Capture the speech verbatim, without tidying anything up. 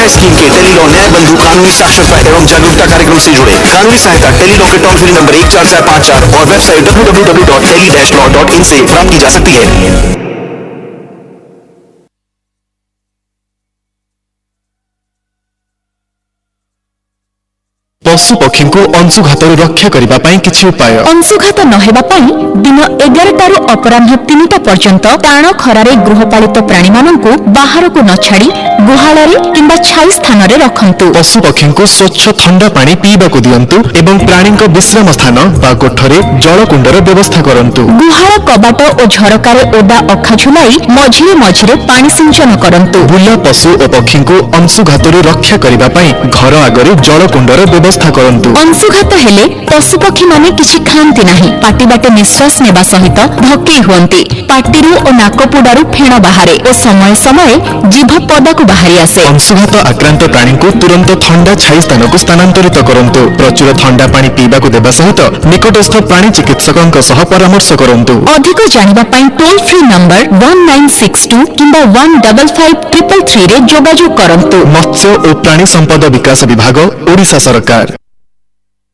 है स्कीम के टेलीलॉ न्याय बंधु कानूनी साक्षरता एवं जागरूकता कार्यक्रम से जुड़े। कानूनी सहायता टेलीलॉ के टोल फ्री नंबर एक चार चार पाँच चार और website W W W dot tele dash law dot in से प्राप्त की जा सकती है। पशु पक्षी को अंशुघात रक्षा करने किसी उपाय अंशुघात नहेबा दिन एगारटार अपराह तीनटा पर्यंत टाण खरारे गृहपालित प्राणी मानू बाहर को न छाड़ी गुहाल किंबा छाई स्थान रे रखंतु। पशु पक्षी को स्वच्छ ठंडा पानी पीवा को दियंतु एवं प्राणी विश्राम स्थान बा कोठरे जलकुंडर व्यवस्था करंतु। गुहाल कबाट और झरकार ओदा अखा झुलाई मझिरे मझिरे पानी सिंचन करंतु। बुला पशु और पक्षी को अंशुघात रक्षा करने घर आगे जलकुंडर व्यवस्था करंतु। अंशुघात हेले पशु पक्षी माने किछि खांती नाही, पाटी बाटे निश्वास नेबा सहित धक्के हुअंती, पाटीरू और नाकपुडारू फेण बाहारे और समय समय जीभ पदा को बाहरी आसे। अंशुघात आक्रांत प्राणी को तुरंत ठंडा छाई स्थान को स्थानांतरित करंतु। प्रचुर ठंडा पानी पीवा को देबा सहित निकटस्थ प्राणी चिकित्सकंक सह परामर्श करंतु। अधिक जानिबा पई toll free number one nine six to किंबा one double five triple three रे जोगाजोग करंतु। मत्स्य और प्राणी संपद विकास विभाग ओडिशा सरकार।